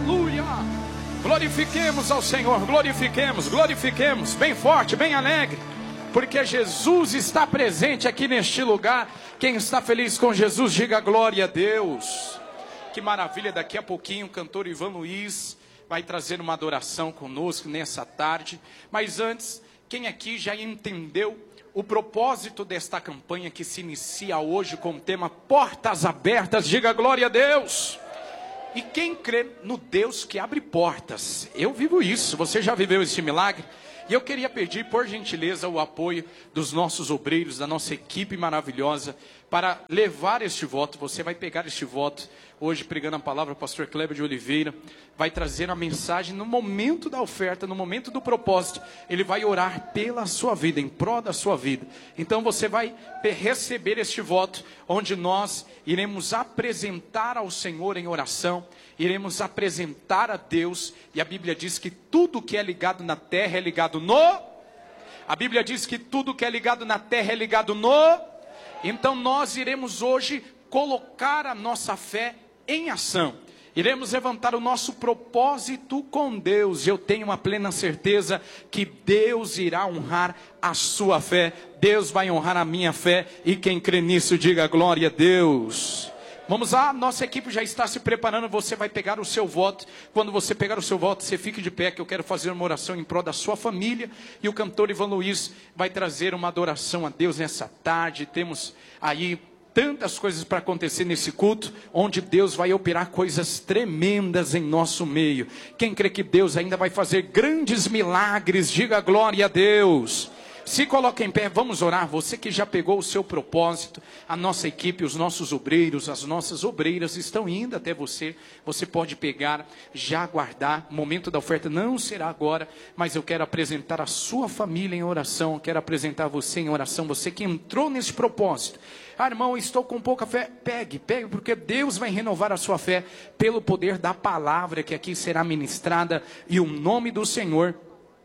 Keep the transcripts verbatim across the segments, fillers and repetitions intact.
Aleluia. Glorifiquemos ao Senhor, glorifiquemos, glorifiquemos, bem forte, bem alegre, porque Jesus está presente aqui neste lugar. Quem está feliz com Jesus, diga glória a Deus. Que maravilha, daqui a pouquinho o cantor Ivan Luiz vai trazer uma adoração conosco nessa tarde. Mas antes, quem aqui já entendeu o propósito desta campanha que se inicia hoje com o tema Portas Abertas, diga glória a Deus. E quem crê no Deus que abre portas? Eu vivo isso, você já viveu esse milagre? E eu queria pedir, por gentileza, o apoio dos nossos obreiros, da nossa equipe maravilhosa, para levar este voto. Você vai pegar este voto, hoje pregando a palavra, o pastor Kleber de Oliveira, vai trazer a mensagem no momento da oferta, no momento do propósito. Ele vai orar pela sua vida, em prol da sua vida. Então você vai receber este voto, onde nós iremos apresentar ao Senhor em oração, iremos apresentar a Deus, e a Bíblia diz que tudo que é ligado na terra é ligado no... A Bíblia diz que tudo que é ligado na terra é ligado no... Então nós iremos hoje colocar a nossa fé em ação. Iremos levantar o nosso propósito com Deus. Eu tenho uma plena certeza que Deus irá honrar a sua fé. Deus vai honrar a minha fé. E quem crê nisso, diga glória a Deus. Vamos lá, nossa equipe já está se preparando. Você vai pegar o seu voto. Quando você pegar o seu voto, você fique de pé, que eu quero fazer uma oração em prol da sua família. E o cantor Ivan Luiz vai trazer uma adoração a Deus nessa tarde. Temos aí tantas coisas para acontecer nesse culto, onde Deus vai operar coisas tremendas em nosso meio. Quem crê que Deus ainda vai fazer grandes milagres, diga glória a Deus. Se coloca em pé, vamos orar. Você que já pegou o seu propósito, a nossa equipe, os nossos obreiros, as nossas obreiras estão indo até você. Você pode pegar, já guardar. O momento da oferta não será agora, mas eu quero apresentar a sua família em oração. Eu quero apresentar você em oração, você que entrou nesse propósito. Ah, irmão, estou com pouca fé. Pegue, pegue, porque Deus vai renovar a sua fé pelo poder da palavra que aqui será ministrada, e o nome do Senhor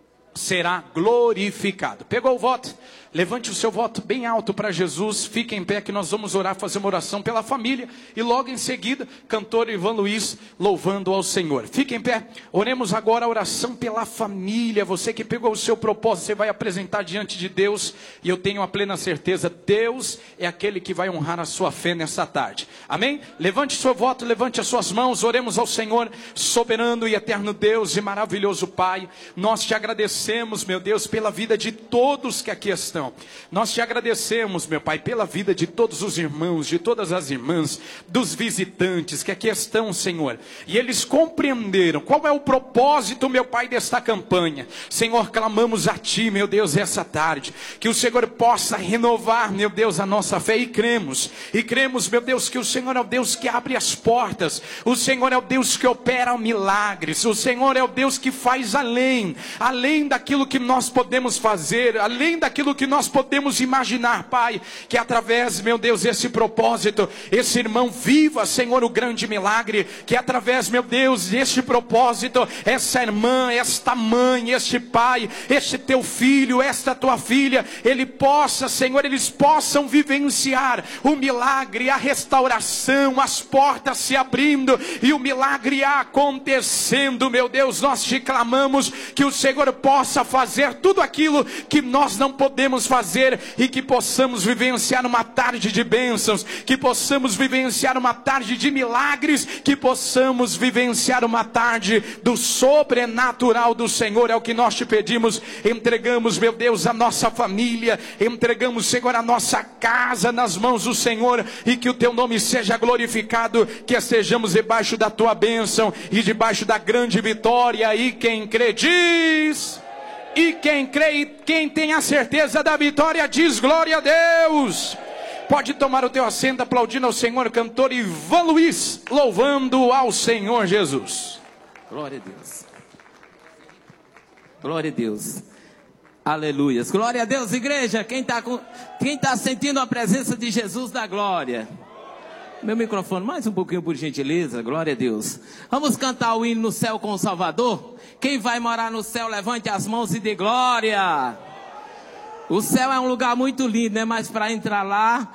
será glorificado. Pegou o voto? Levante o seu voto bem alto para Jesus. Fique em pé que nós vamos orar, fazer uma oração pela família. E logo em seguida, cantor Ivan Luiz louvando ao Senhor. Fique em pé. Oremos agora a oração pela família. Você que pegou o seu propósito, você vai apresentar diante de Deus. E eu tenho a plena certeza, Deus é aquele que vai honrar a sua fé nessa tarde. Amém? Levante seu voto, levante as suas mãos. Oremos ao Senhor, soberano e eterno Deus e maravilhoso Pai. Nós te agradecemos, meu Deus, pela vida de todos que aqui estão. Nós te agradecemos, meu Pai, pela vida de todos os irmãos, de todas as irmãs, dos visitantes que aqui estão, Senhor. E eles compreenderam qual é o propósito, meu Pai, desta campanha. Senhor, clamamos a Ti, meu Deus, essa tarde, que o Senhor possa renovar, meu Deus, a nossa fé. E cremos, e cremos, meu Deus, que o Senhor é o Deus que abre as portas. O Senhor é o Deus que opera milagres. O Senhor é o Deus que faz além, além daquilo que nós podemos fazer, além daquilo que nós podemos imaginar, Pai, que através, meu Deus, esse propósito, esse irmão viva, Senhor, o grande milagre, que através, meu Deus, deste propósito, essa irmã, esta mãe, este pai, este teu filho, esta tua filha, ele possa, Senhor, eles possam vivenciar o milagre, a restauração, as portas se abrindo e o milagre acontecendo, meu Deus. Nós te clamamos que o Senhor possa fazer tudo aquilo que nós não podemos fazer, e que possamos vivenciar uma tarde de bênçãos, que possamos vivenciar uma tarde de milagres, que possamos vivenciar uma tarde do sobrenatural do Senhor. É o que nós te pedimos. Entregamos, meu Deus, a nossa família, entregamos, Senhor, a nossa casa nas mãos do Senhor, e que o teu nome seja glorificado, que estejamos debaixo da tua bênção e debaixo da grande vitória. E quem crê diz... E quem crê e quem tem a certeza da vitória diz glória a Deus. Pode tomar o teu assento, aplaudindo ao Senhor, cantor Ivan Luiz, louvando ao Senhor Jesus. Glória a Deus. Glória a Deus. Aleluias. Glória a Deus, igreja. Quem está com... quem tá sentindo a presença de Jesus, da glória. Meu microfone, mais um pouquinho, por gentileza. Glória a Deus. Vamos cantar o hino No Céu com o Salvador. Quem vai morar no céu, levante as mãos e dê glória. O céu é um lugar muito lindo, né? Mas para entrar lá,